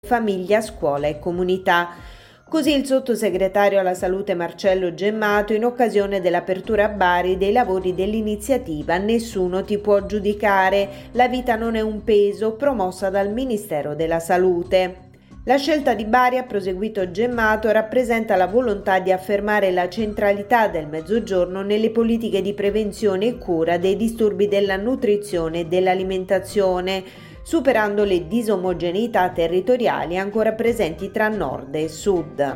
famiglia, scuola e comunità. Così il sottosegretario alla salute Marcello Gemmato in occasione dell'apertura a Bari dei lavori dell'iniziativa Nessuno ti può giudicare, la vita non è un peso, promossa dal Ministero della Salute. La scelta di Bari, ha proseguito Gemmato, rappresenta la volontà di affermare la centralità del Mezzogiorno nelle politiche di prevenzione e cura dei disturbi della nutrizione e dell'alimentazione, superando le disomogeneità territoriali ancora presenti tra nord e sud.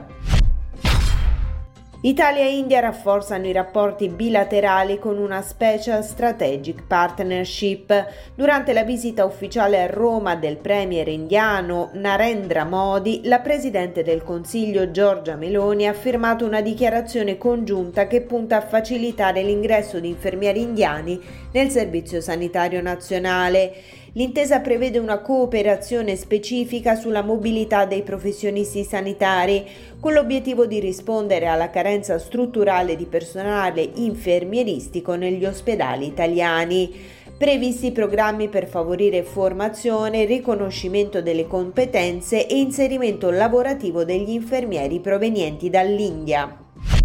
Italia e India rafforzano i rapporti bilaterali con una Special Strategic Partnership. Durante la visita ufficiale a Roma del premier indiano Narendra Modi, la presidente del Consiglio Giorgia Meloni ha firmato una dichiarazione congiunta che punta a facilitare l'ingresso di infermieri indiani nel Servizio Sanitario Nazionale. L'intesa prevede una cooperazione specifica sulla mobilità dei professionisti sanitari, con l'obiettivo di rispondere alla carenza strutturale di personale infermieristico negli ospedali italiani. Previsti programmi per favorire formazione, riconoscimento delle competenze e inserimento lavorativo degli infermieri provenienti dall'India.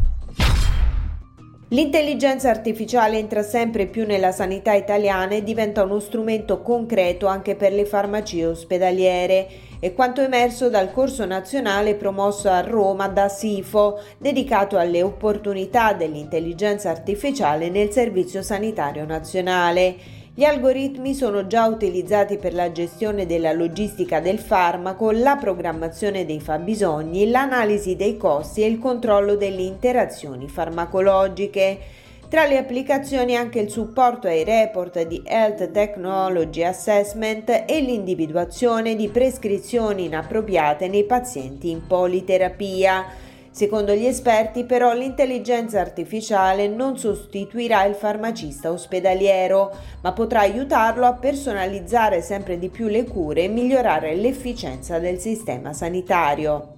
L'intelligenza artificiale entra sempre più nella sanità italiana e diventa uno strumento concreto anche per le farmacie ospedaliere. È quanto emerso dal corso nazionale promosso a Roma da SIFO, dedicato alle opportunità dell'intelligenza artificiale nel Servizio Sanitario Nazionale. Gli algoritmi sono già utilizzati per la gestione della logistica del farmaco, la programmazione dei fabbisogni, l'analisi dei costi e il controllo delle interazioni farmacologiche. Tra le applicazioni anche il supporto ai report di Health Technology Assessment e l'individuazione di prescrizioni inappropriate nei pazienti in politerapia. Secondo gli esperti, però, l'intelligenza artificiale non sostituirà il farmacista ospedaliero, ma potrà aiutarlo a personalizzare sempre di più le cure e migliorare l'efficienza del sistema sanitario.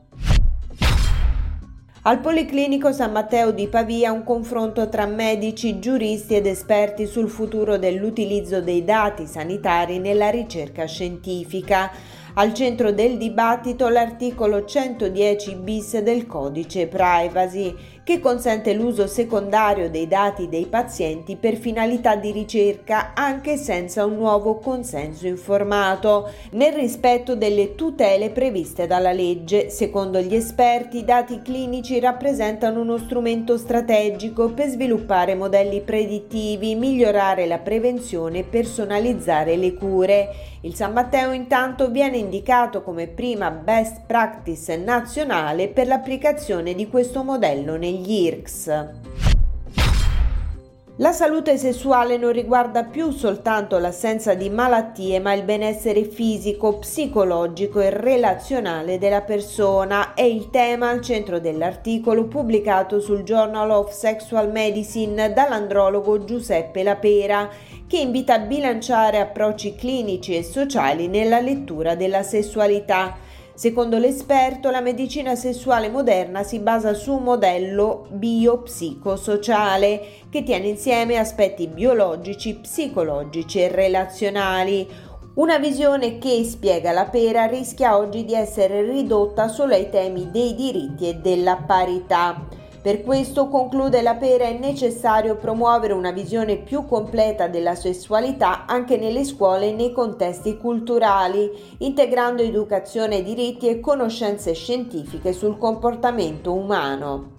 Al Policlinico San Matteo di Pavia un confronto tra medici, giuristi ed esperti sul futuro dell'utilizzo dei dati sanitari nella ricerca scientifica. Al centro del dibattito l'articolo 110 bis del codice privacy, che consente l'uso secondario dei dati dei pazienti per finalità di ricerca anche senza un nuovo consenso informato, nel rispetto delle tutele previste dalla legge. Secondo gli esperti, i dati clinici rappresentano uno strumento strategico per sviluppare modelli predittivi, migliorare la prevenzione e personalizzare le cure. Il San Matteo intanto viene indicato come prima best practice nazionale per l'applicazione di questo modello negli IRCS. La salute sessuale non riguarda più soltanto l'assenza di malattie, ma il benessere fisico, psicologico e relazionale della persona. È il tema al centro dell'articolo pubblicato sul Journal of Sexual Medicine dall'andrologo Giuseppe Lapera, che invita a bilanciare approcci clinici e sociali nella lettura della sessualità. Secondo l'esperto, la medicina sessuale moderna si basa su un modello biopsicosociale che tiene insieme aspetti biologici, psicologici e relazionali. Una visione che, spiega Lapera, rischia oggi di essere ridotta solo ai temi dei diritti e della parità. Per questo, conclude Lapera, è necessario promuovere una visione più completa della sessualità anche nelle scuole e nei contesti culturali, integrando educazione, diritti e conoscenze scientifiche sul comportamento umano.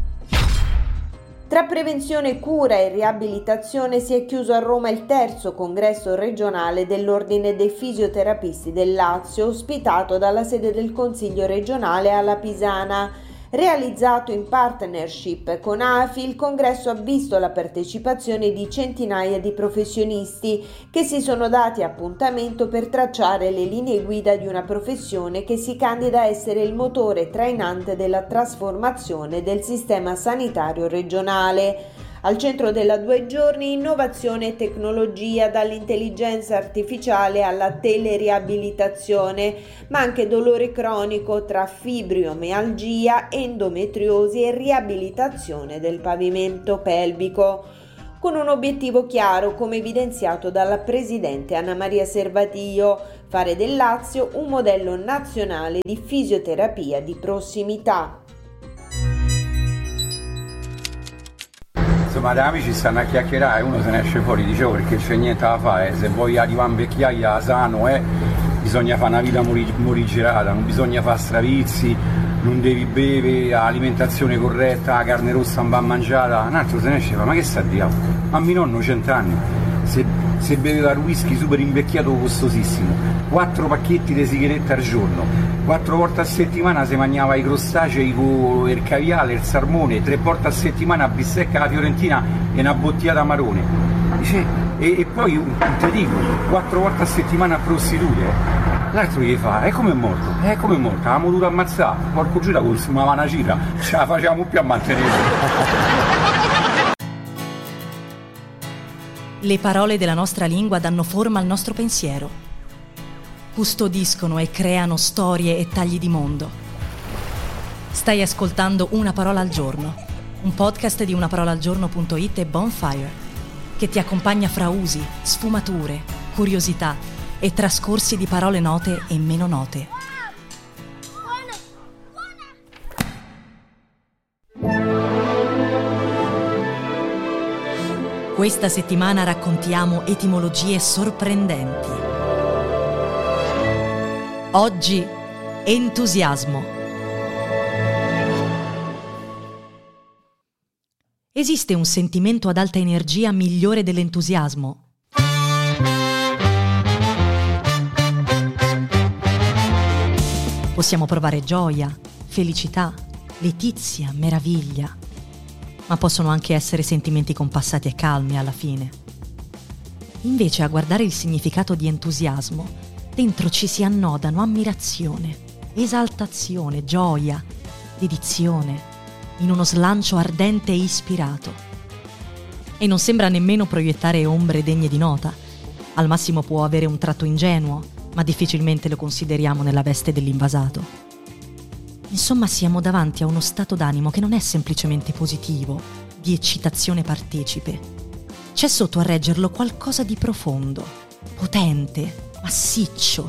Tra prevenzione, cura e riabilitazione si è chiuso a Roma il terzo congresso regionale dell'Ordine dei Fisioterapisti del Lazio, ospitato dalla sede del Consiglio regionale alla Pisana. Realizzato in partnership con AFI, il congresso ha visto la partecipazione di centinaia di professionisti che si sono dati appuntamento per tracciare le linee guida di una professione che si candida a essere il motore trainante della trasformazione del sistema sanitario regionale. Al centro della 2 giorni innovazione e tecnologia, dall'intelligenza artificiale alla teleriabilitazione, ma anche dolore cronico tra fibromialgia, endometriosi e riabilitazione del pavimento pelvico, con un obiettivo chiaro come evidenziato dalla presidente Anna Maria Servatio: fare del Lazio un modello nazionale di fisioterapia di prossimità. Insomma, da amici stanno a chiacchierare, uno se ne esce fuori, dicevo, perché c'è niente da fare, se vuoi arrivare in vecchiaia sano, bisogna fare una vita morigerata, non bisogna fare stravizi, non devi bere, alimentazione corretta, la carne rossa non va mangiata. Un altro se ne esce e fa: ma che sta diavolo? Ma mio nonno 100 anni, se beveva il whisky super invecchiato costosissimo, 4 pacchetti di sigarette al giorno, 4 volte a settimana si mangiava i crostacei con il caviale, il salmone, 3 volte a settimana a bistecca alla fiorentina e una bottiglia d'amarone. Dice, e poi te dico, 4 volte a settimana a prostitute. L'altro gli fa: è come è morto? Avevamo dovuto ammazzare, porco giura, consumava una cifra, ce la facevamo più a mantenere. Le parole della nostra lingua danno forma al nostro pensiero, custodiscono e creano storie e tagli di mondo. Stai ascoltando Una parola al giorno, un podcast di unaparolaalgiorno.it e Bonfire, che ti accompagna fra usi, sfumature, curiosità e trascorsi di parole note e meno note. Questa settimana raccontiamo etimologie sorprendenti. Oggi, entusiasmo. Esiste un sentimento ad alta energia migliore dell'entusiasmo? Possiamo provare gioia, felicità, letizia, meraviglia, ma possono anche essere sentimenti compassati e calmi alla fine. Invece, a guardare il significato di entusiasmo, dentro ci si annodano ammirazione, esaltazione, gioia, dedizione, in uno slancio ardente e ispirato. E non sembra nemmeno proiettare ombre degne di nota. Al massimo può avere un tratto ingenuo, ma difficilmente lo consideriamo nella veste dell'invasato. Insomma, siamo davanti a uno stato d'animo che non è semplicemente positivo, di eccitazione partecipe. C'è sotto a reggerlo qualcosa di profondo, potente, massiccio.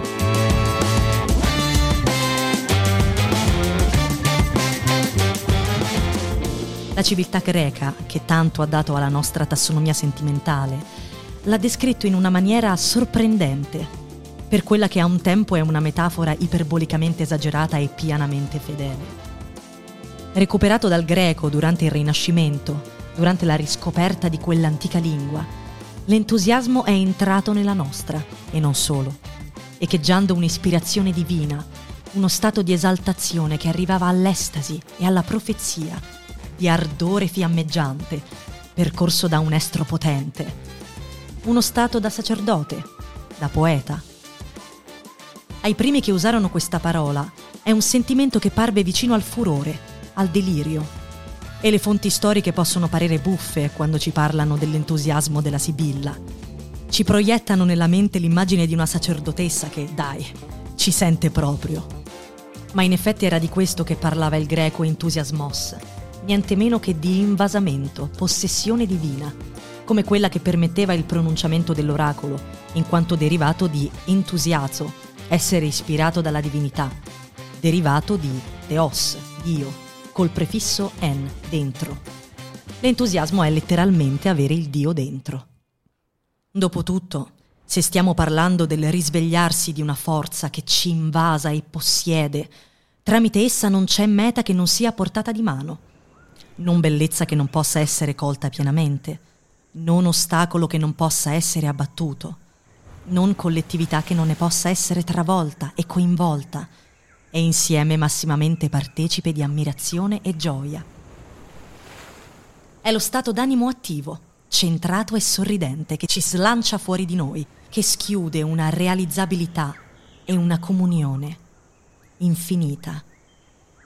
La civiltà greca, che tanto ha dato alla nostra tassonomia sentimentale, l'ha descritto in una maniera sorprendente, per quella che a un tempo è una metafora iperbolicamente esagerata e pianamente fedele. Recuperato dal greco durante il Rinascimento, durante la riscoperta di quell'antica lingua, l'entusiasmo è entrato nella nostra, e non solo, echeggiando un'ispirazione divina, uno stato di esaltazione che arrivava all'estasi e alla profezia, di ardore fiammeggiante, percorso da un estro potente, uno stato da sacerdote, da poeta. Ai primi che usarono questa parola è un sentimento che parve vicino al furore, al delirio. E le fonti storiche possono parere buffe quando ci parlano dell'entusiasmo della Sibilla. Ci proiettano nella mente l'immagine di una sacerdotessa che, dai, ci sente proprio. Ma in effetti era di questo che parlava il greco entusiasmos, niente meno che di invasamento, possessione divina, come quella che permetteva il pronunciamento dell'oracolo, in quanto derivato di entusiazo, essere ispirato dalla divinità, derivato di theos, Dio, col prefisso en, dentro. L'entusiasmo è letteralmente avere il Dio dentro. Dopotutto, se stiamo parlando del risvegliarsi di una forza che ci invasa e possiede, tramite essa non c'è meta che non sia a portata di mano, non bellezza che non possa essere colta pienamente, non ostacolo che non possa essere abbattuto, non collettività che non ne possa essere travolta e coinvolta, e insieme massimamente partecipe di ammirazione e gioia. È lo stato d'animo attivo, centrato e sorridente che ci slancia fuori di noi, che schiude una realizzabilità e una comunione infinita